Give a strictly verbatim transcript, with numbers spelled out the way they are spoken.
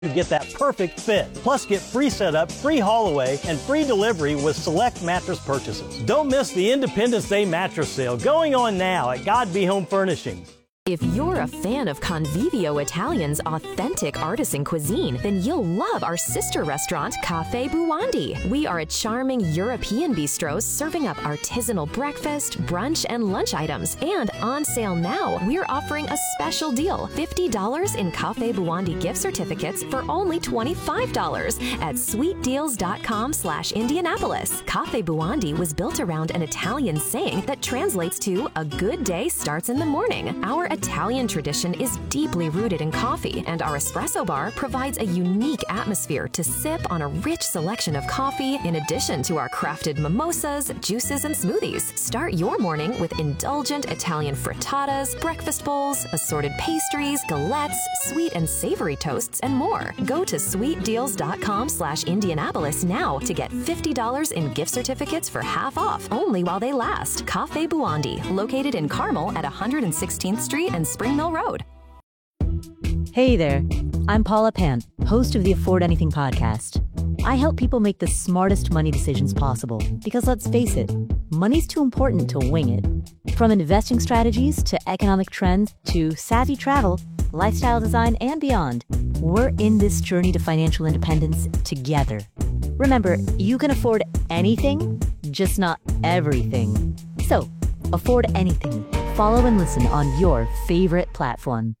to get that perfect fit. Plus, get free setup, free haul away, and free delivery with select mattress purchases. Don't miss the Independence Day mattress sale going on now at Godby Home Furnishings. If you're a fan of Convivio Italian's authentic artisan cuisine, then you'll love our sister restaurant, Caffè Buondi. We are a charming European bistro serving up artisanal breakfast, brunch, and lunch items. And on sale now, we're offering a special deal, fifty dollars in Caffè Buondi gift certificates for only twenty-five dollars at sweetdeals.com slash Indianapolis. Caffè Buondi was built around an Italian saying that translates to a good day starts in the morning. Our Italian tradition is deeply rooted in coffee, and our espresso bar provides a unique atmosphere to sip on a rich selection of coffee in addition to our crafted mimosas, juices, and smoothies. Start your morning with indulgent Italian frittatas, breakfast bowls, assorted pastries, galettes, sweet and savory toasts, and more. Go to sweetdeals.com slash Indianapolis now to get fifty dollars in gift certificates for half off, only while they last. Caffè Buondi, located in Carmel at one hundred sixteenth Street and Spring Mill Road. Hey there, I'm Paula Pant, host of the Afford Anything podcast. I help people make the smartest money decisions possible because, let's face it, money's too important to wing it. From investing strategies to economic trends to savvy travel, lifestyle design, and beyond, we're in this journey to financial independence together. Remember, you can afford anything, just not everything. So, afford anything. Follow and listen on your favorite platform.